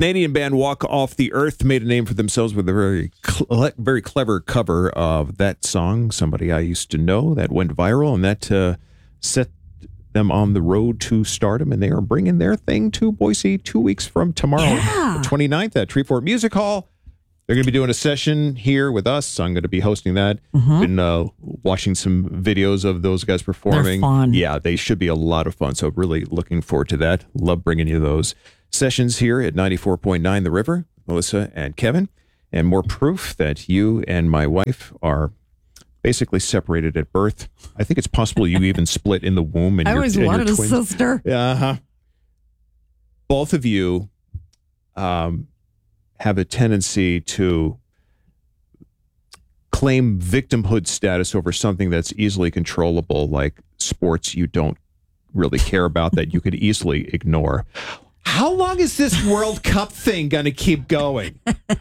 Canadian band Walk Off the Earth made a name for themselves with a very clever cover of that song, Somebody I Used to Know, that went viral, and that set them on the road to stardom, and they are bringing their thing to Boise 2 weeks from tomorrow, the 29th at Treefort Music Hall. They're going to be doing a session here with us. I'm going to be hosting that. Been watching some videos of those guys performing. They're fun. Yeah, they should be a lot of fun, so really looking forward to that. Love bringing you those sessions here at 94.9 The River, Melissa and Kevin, and more proof that you and my wife are basically separated at birth. I think it's possible you even split in the womb. And I always wanted a sister. Yeah. Both of you have a tendency to claim victimhood status over something that's easily controllable, like sports you don't really care about that you could easily ignore. How long is this World Cup thing going to keep going?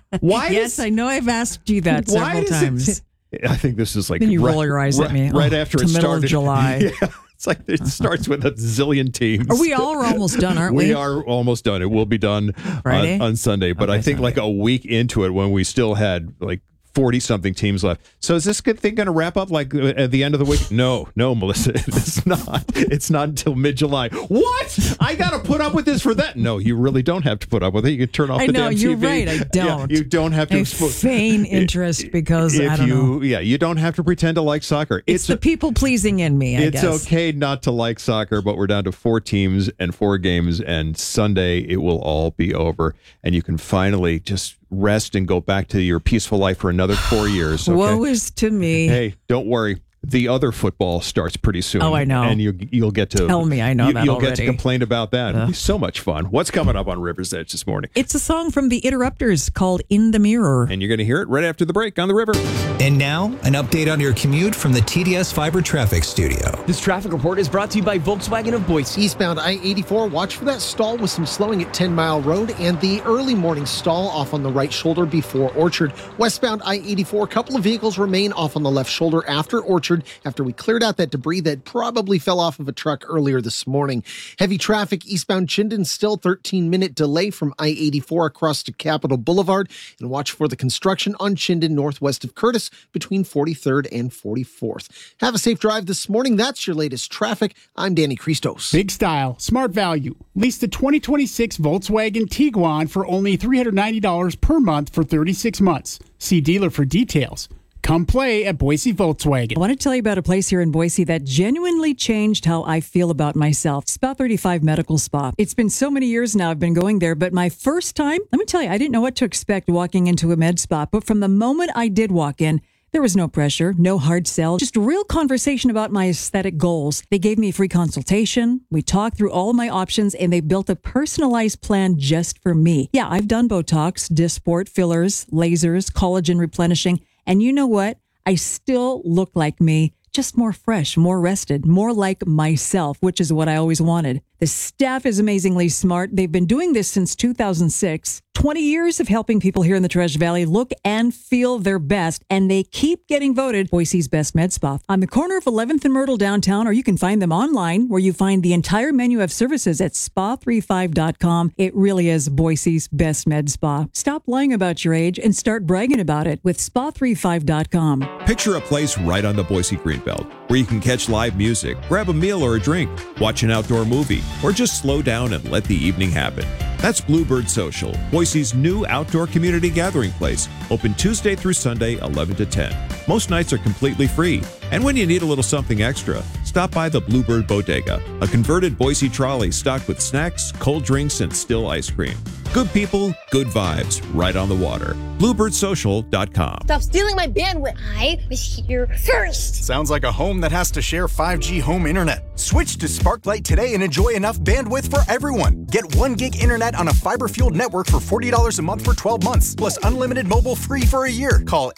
Yes, I know I've asked you that several times. I think this is like then you roll your eyes at me right after it middle started. Of July. Yeah, it's like it starts with a zillion teams. Are almost done, aren't we? We are almost done. It will be done on Sunday. But I think like a week into it, when we still had like 40-something teams left. So is this good thing going to wrap up like at the end of the week? No, Melissa, it's not. It's not until mid-July. What? I got to put up with this for that? No, you really don't have to put up with it. You can turn off the damn TV. You're right. I don't. Yeah, you don't have to. I feign interest because I don't know. Yeah, you don't have to pretend to like soccer. It's the people-pleasing in me, I guess. It's okay not to like soccer, but we're down to 4 teams and 4 games, and Sunday it will all be over, and you can finally just rest and go back to your peaceful life for another 4 years. Okay? Woe is to me. Hey, don't worry. The other football starts pretty soon. Oh, I know. And you'll get to tell me. I know that you'll already. get to complain about that. It'll be so much fun. What's coming up on River's Edge this morning? It's a song from the Interrupters called "In the Mirror," and you're going to hear it right after the break on the River. And now, an update on your commute from the TDS Fiber Traffic Studio. This traffic report is brought to you by Volkswagen of Boise. Eastbound I-84, watch for that stall with some slowing at 10 Mile Road and the early morning stall off on the right shoulder before Orchard. Westbound I-84, a couple of vehicles remain off on the left shoulder after Orchard after we cleared out that debris that probably fell off of a truck earlier this morning. Heavy traffic eastbound Chinden, still 13-minute delay from I-84 across to Capitol Boulevard. And watch for the construction on Chinden northwest of Curtis between 43rd and 44th. Have a safe drive this morning. That's your latest traffic. I'm Danny Christos. Big style, smart value. Lease the 2026 Volkswagen Tiguan for only $390 per month for 36 months. See dealer for details. Come play at Boise Volkswagen. I want to tell you about a place here in Boise that genuinely changed how I feel about myself. Spa 35 Medical Spa. It's been so many years now I've been going there, but my first time, let me tell you, I didn't know what to expect walking into a med spa, but from the moment I did walk in, there was no pressure, no hard sell, just real conversation about my aesthetic goals. They gave me a free consultation. We talked through all of my options, and they built a personalized plan just for me. Yeah, I've done Botox, Dysport, fillers, lasers, collagen replenishing, and you know what? I still look like me, just more fresh, more rested, more like myself, which is what I always wanted. The staff is amazingly smart. They've been doing this since 2006. 20 years of helping people here in the Treasure Valley look and feel their best, and they keep getting voted Boise's best med spa. On the corner of 11th and Myrtle downtown, or you can find them online, where you find the entire menu of services at spa35.com. It really is Boise's best med spa. Stop lying about your age and start bragging about it with spa35.com. Picture a place right on the Boise Greenbelt where you can catch live music, grab a meal or a drink, watch an outdoor movie, or just slow down and let the evening happen. That's Bluebird Social, Boise's new outdoor community gathering place, open Tuesday through Sunday, 11 to 10. Most nights are completely free. And when you need a little something extra, stop by the Bluebird Bodega, a converted Boise trolley stocked with snacks, cold drinks, and still ice cream. Good people, good vibes, right on the water. BluebirdSocial.com. Stop stealing my bandwidth. I was here first. Sounds like a home that has to share 5G home internet. Switch to Sparklight today and enjoy enough bandwidth for everyone. Get 1 gig internet on a fiber-fueled network for $40 a month for 12 months, plus unlimited mobile free for a year. Call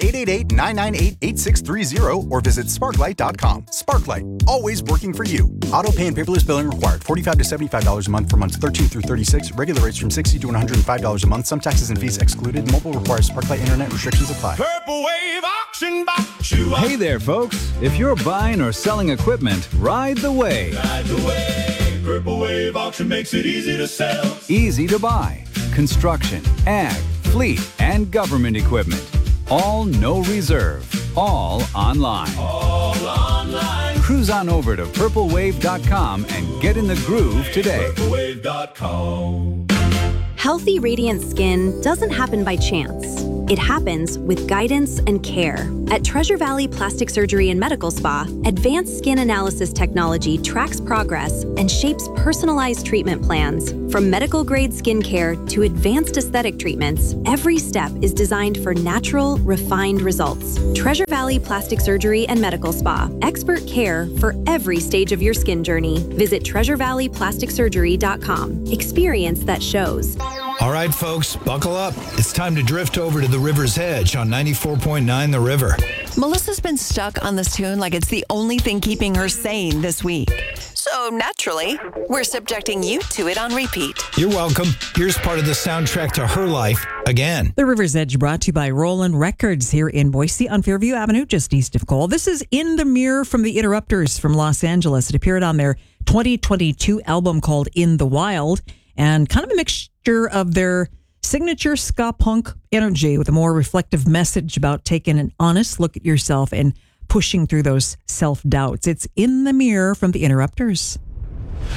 888-998-8630 or visit sparklight.com. Sparklight, always working for you. Auto pay and paperless billing required. $45 to $75 a month for months 13 through 36. Regular rates from $60 to $105 a month. Some taxes and fees excluded. Mobile requires Sparklight internet. Restrictions apply. Purple Wave Auction Box. Hey there, folks. If you're buying or selling equipment, ride the wave. Ride the wave. Purple Wave Auction makes it easy to sell. Easy to buy. construction, ag, fleet, and government equipment. All no reserve. All online. All online. Cruise on over to purplewave.com and get in the groove today. Purplewave.com. Healthy, radiant skin doesn't happen by chance. It happens with guidance and care. At Treasure Valley Plastic Surgery and Medical Spa, advanced skin analysis technology tracks progress and shapes personalized treatment plans. From medical-grade skincare to advanced aesthetic treatments, every step is designed for natural, refined results. Treasure Valley Plastic Surgery and Medical Spa. Expert care for every stage of your skin journey. Visit TreasureValleyPlasticSurgery.com. Experience that shows. All right, folks, buckle up. It's time to drift over to the River's Edge on 94.9 The River. Melissa's been stuck on this tune like it's the only thing keeping her sane this week. So naturally, we're subjecting you to it on repeat. You're welcome. Here's part of the soundtrack to her life again. The River's Edge brought to you by Roland Records here in Boise on Fairview Avenue, just east of Cole. This is In the Mirror from the Interrupters from Los Angeles. It appeared on their 2022 album called In the Wild, and kind of a mixture of their signature ska punk energy with a more reflective message about taking an honest look at yourself and pushing through those self-doubts. It's In the Mirror from the Interrupters.